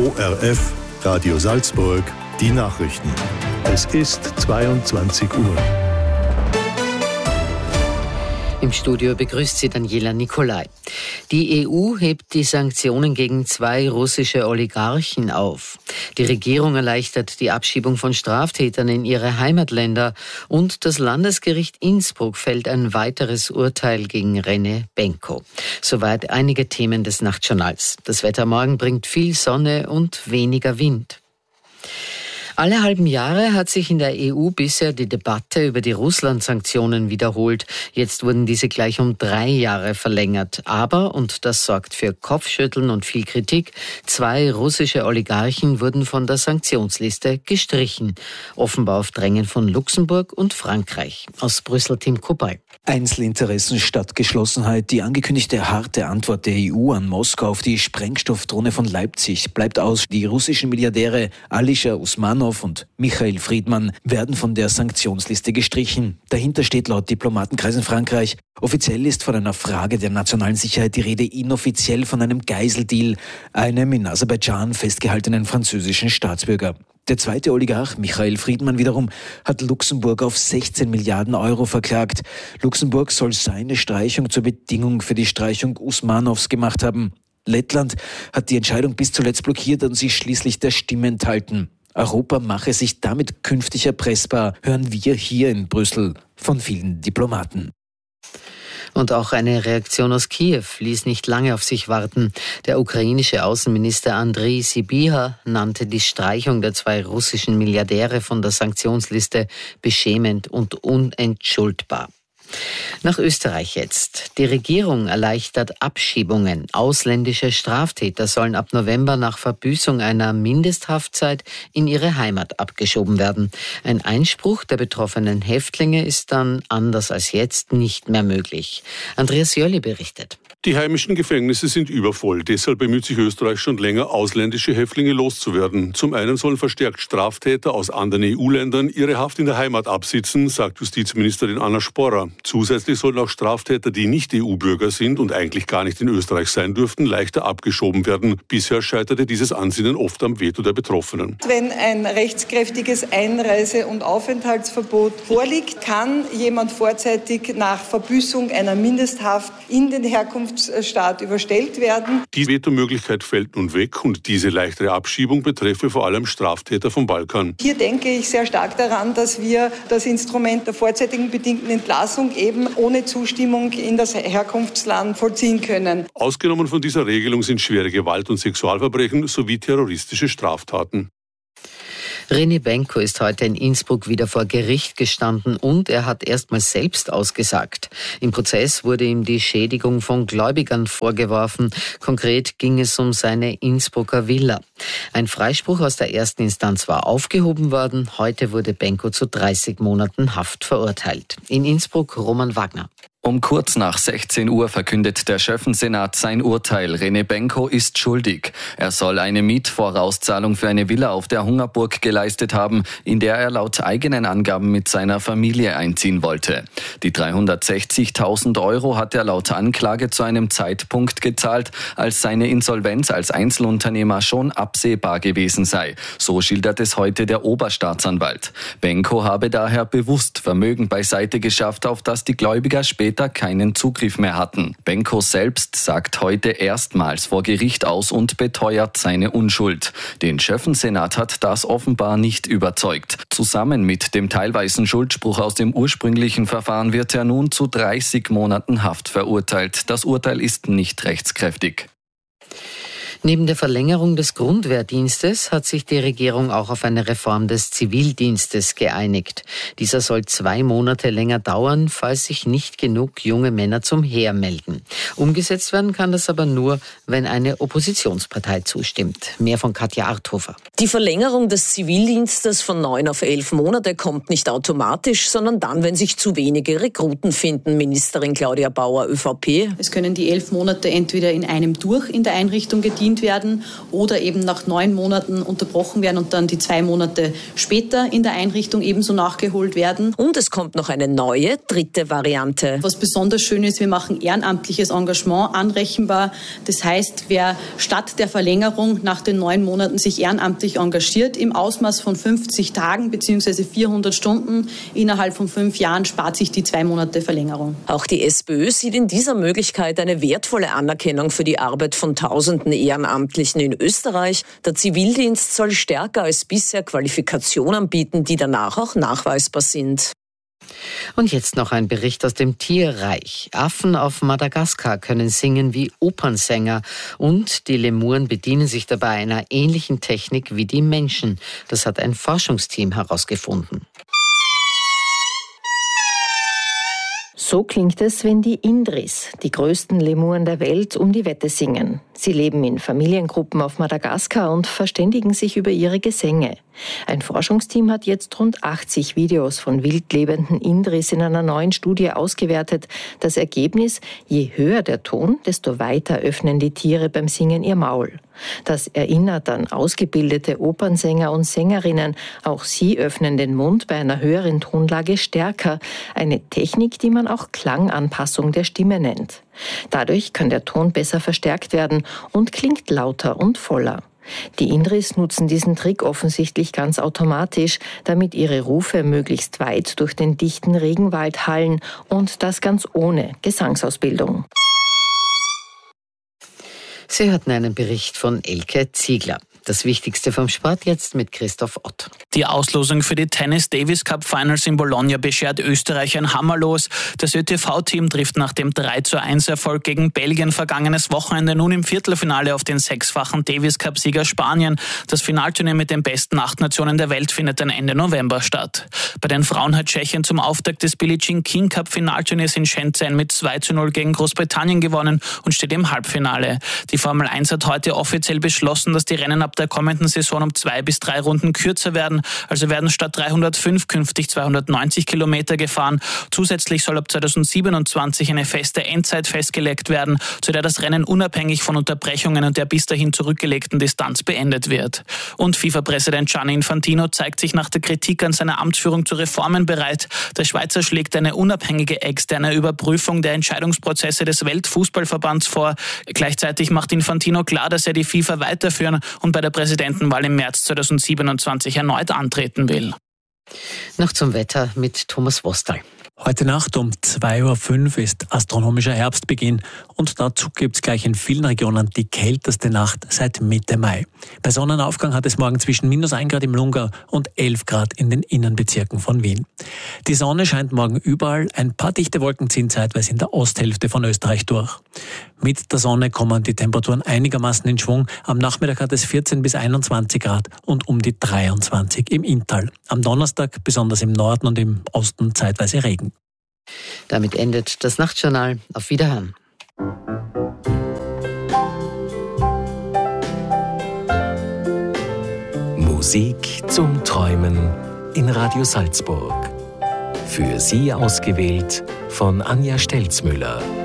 ORF, Radio Salzburg, die Nachrichten. Es ist 22 Uhr. Im Studio begrüßt sie Daniela Nicolai. Die EU hebt die Sanktionen gegen 2 russische Oligarchen auf. Die Regierung erleichtert die Abschiebung von Straftätern in ihre Heimatländer und das Landesgericht Innsbruck fällt ein weiteres Urteil gegen René Benko. Soweit einige Themen des Nachtjournals. Das Wetter morgen bringt viel Sonne und weniger Wind. Alle halben Jahre hat sich in der EU bisher die Debatte über die Russland-Sanktionen wiederholt. Jetzt wurden diese gleich um 3 Jahre verlängert. Aber, und das sorgt für Kopfschütteln und viel Kritik, 2 russische Oligarchen wurden von der Sanktionsliste gestrichen. Offenbar auf Drängen von Luxemburg und Frankreich. Aus Brüssel Tim Kubal. Einzelinteressen statt Geschlossenheit. Die angekündigte harte Antwort der EU an Moskau auf die Sprengstoffdrohne von Leipzig bleibt aus. Die russischen Milliardäre Alisher Usmanov und Michael Friedmann werden von der Sanktionsliste gestrichen. Dahinter steht laut Diplomatenkreis in Frankreich: offiziell ist von einer Frage der nationalen Sicherheit die Rede, inoffiziell von einem Geiseldeal, einem in Aserbaidschan festgehaltenen französischen Staatsbürger. Der zweite Oligarch, Michael Friedmann wiederum, hat Luxemburg auf 16 Milliarden Euro verklagt. Luxemburg soll seine Streichung zur Bedingung für die Streichung Usmanows gemacht haben. Lettland hat die Entscheidung bis zuletzt blockiert und sich schließlich der Stimme enthalten. Europa mache sich damit künftig erpressbar, hören wir hier in Brüssel von vielen Diplomaten. Und auch eine Reaktion aus Kiew ließ nicht lange auf sich warten. Der ukrainische Außenminister Andriy Sybiha nannte die Streichung der 2 russischen Milliardäre von der Sanktionsliste beschämend und unentschuldbar. Nach Österreich jetzt. Die Regierung erleichtert Abschiebungen. Ausländische Straftäter sollen ab November nach Verbüßung einer Mindesthaftzeit in ihre Heimat abgeschoben werden. Ein Einspruch der betroffenen Häftlinge ist dann, anders als jetzt, nicht mehr möglich. Andreas Jölli berichtet. Die heimischen Gefängnisse sind übervoll. Deshalb bemüht sich Österreich schon länger, ausländische Häftlinge loszuwerden. Zum einen sollen verstärkt Straftäter aus anderen EU-Ländern ihre Haft in der Heimat absitzen, sagt Justizministerin Anna Sporrer. Zusätzlich sollen auch Straftäter, die nicht EU-Bürger sind und eigentlich gar nicht in Österreich sein dürften, leichter abgeschoben werden. Bisher scheiterte dieses Ansinnen oft am Veto der Betroffenen. Wenn ein rechtskräftiges Einreise- und Aufenthaltsverbot vorliegt, kann jemand vorzeitig nach Verbüßung einer Mindesthaft in den Herkunftsstaat überstellt werden. Die Vetomöglichkeit fällt nun weg und diese leichtere Abschiebung betreffe vor allem Straftäter vom Balkan. Hier denke ich sehr stark daran, dass wir das Instrument der vorzeitigen bedingten Entlassung eben ohne Zustimmung in das Herkunftsland vollziehen können. Ausgenommen von dieser Regelung sind schwere Gewalt- und Sexualverbrechen sowie terroristische Straftaten. René Benko ist heute in Innsbruck wieder vor Gericht gestanden und er hat erstmals selbst ausgesagt. Im Prozess wurde ihm die Schädigung von Gläubigern vorgeworfen. Konkret ging es um seine Innsbrucker Villa. Ein Freispruch aus der ersten Instanz war aufgehoben worden. Heute wurde Benko zu 30 Monaten Haft verurteilt. In Innsbruck Roman Wagner. Um kurz nach 16 Uhr verkündet der Schöffensenat sein Urteil. René Benko ist schuldig. Er soll eine Mietvorauszahlung für eine Villa auf der Hungerburg geleistet haben, in der er laut eigenen Angaben mit seiner Familie einziehen wollte. Die 360.000 Euro hat er laut Anklage zu einem Zeitpunkt gezahlt, als seine Insolvenz als Einzelunternehmer schon absehbar gewesen sei. So schildert es heute der Oberstaatsanwalt. Benko habe daher bewusst Vermögen beiseite geschafft, auf das die Gläubiger später keinen Zugriff mehr hatten. Benko selbst sagt heute erstmals vor Gericht aus und beteuert seine Unschuld. Den Schöffensenat hat das offenbar nicht überzeugt. Zusammen mit dem teilweisen Schuldspruch aus dem ursprünglichen Verfahren wird er nun zu 30 Monaten Haft verurteilt. Das Urteil ist nicht rechtskräftig. Neben der Verlängerung des Grundwehrdienstes hat sich die Regierung auch auf eine Reform des Zivildienstes geeinigt. Dieser soll 2 Monate länger dauern, falls sich nicht genug junge Männer zum Heer melden. Umgesetzt werden kann das aber nur, wenn eine Oppositionspartei zustimmt. Mehr von Katja Arthofer. Die Verlängerung des Zivildienstes von 9 auf 11 Monate kommt nicht automatisch, sondern dann, wenn sich zu wenige Rekruten finden. Ministerin Claudia Bauer, ÖVP. Es können die 11 Monate entweder in einem durch in der Einrichtung gedient bedient werden oder eben nach 9 Monaten unterbrochen werden und dann die 2 Monate später in der Einrichtung ebenso nachgeholt werden. Und es kommt noch eine neue, 3. Variante. Was besonders schön ist, wir machen ehrenamtliches Engagement anrechenbar. Das heißt, wer statt der Verlängerung nach den 9 Monaten sich ehrenamtlich engagiert, im Ausmaß von 50 Tagen bzw. 400 Stunden innerhalb von 5 Jahren, spart sich die 2 Monate Verlängerung. Auch die SPÖ sieht in dieser Möglichkeit eine wertvolle Anerkennung für die Arbeit von Tausenden Ehrenamtlichen in Österreich. Der Zivildienst soll stärker als bisher Qualifikationen bieten, die danach auch nachweisbar sind. Und jetzt noch ein Bericht aus dem Tierreich. Affen auf Madagaskar können singen wie Opernsänger und die Lemuren bedienen sich dabei einer ähnlichen Technik wie die Menschen. Das hat ein Forschungsteam herausgefunden. So klingt es, wenn die Indris, die größten Lemuren der Welt, um die Wette singen. Sie leben in Familiengruppen auf Madagaskar und verständigen sich über ihre Gesänge. Ein Forschungsteam hat jetzt rund 80 Videos von wildlebenden Indris in einer neuen Studie ausgewertet. Das Ergebnis: je höher der Ton, desto weiter öffnen die Tiere beim Singen ihr Maul. Das erinnert an ausgebildete Opernsänger und Sängerinnen. Auch sie öffnen den Mund bei einer höheren Tonlage stärker. Eine Technik, die man auch Klanganpassung der Stimme nennt. Dadurch kann der Ton besser verstärkt werden und klingt lauter und voller. Die Indris nutzen diesen Trick offensichtlich ganz automatisch, damit ihre Rufe möglichst weit durch den dichten Regenwald hallen und das ganz ohne Gesangsausbildung. Sie hörten einen Bericht von Elke Ziegler. Das Wichtigste vom Sport jetzt mit Christoph Ott. Die Auslosung für die Tennis Davis Cup Finals in Bologna beschert Österreich ein Hammerlos. Das ÖTV-Team trifft nach dem 3:1-Erfolg gegen Belgien vergangenes Wochenende nun im Viertelfinale auf den 6-fachen Davis Cup-Sieger Spanien. Das Finalturnier mit den besten 8 Nationen der Welt findet dann Ende November statt. Bei den Frauen hat Tschechien zum Auftakt des Billie Jean King Cup Finalturniers in Shenzhen mit 2:0 gegen Großbritannien gewonnen und steht im Halbfinale. Die Formel 1 hat heute offiziell beschlossen, dass die Rennen ab der kommenden Saison um 2 bis 3 Runden kürzer werden. Also werden statt 305 künftig 290 Kilometer gefahren. Zusätzlich soll ab 2027 eine feste Endzeit festgelegt werden, zu der das Rennen unabhängig von Unterbrechungen und der bis dahin zurückgelegten Distanz beendet wird. Und FIFA-Präsident Gianni Infantino zeigt sich nach der Kritik an seiner Amtsführung zu Reformen bereit. Der Schweizer schlägt eine unabhängige externe Überprüfung der Entscheidungsprozesse des Weltfußballverbands vor. Gleichzeitig macht Infantino klar, dass er die FIFA weiterführen und bei der Präsidentenwahl im März 2027 erneut antreten will. Noch zum Wetter mit Thomas Wostal. Heute Nacht um 2:05 Uhr ist astronomischer Herbstbeginn und dazu gibt es gleich in vielen Regionen die kälteste Nacht seit Mitte Mai. Bei Sonnenaufgang hat es morgen zwischen -1 Grad im Lungau und 11 Grad in den Innenbezirken von Wien. Die Sonne scheint morgen überall, ein paar dichte Wolken ziehen zeitweise in der Osthälfte von Österreich durch. Mit der Sonne kommen die Temperaturen einigermaßen in Schwung. Am Nachmittag hat es 14 bis 21 Grad und um die 23 im Inntal. Am Donnerstag besonders im Norden und im Osten zeitweise Regen. Damit endet das Nachtjournal. Auf Wiederhören. Musik zum Träumen in Radio Salzburg. Für Sie ausgewählt von Anja Stelzmüller.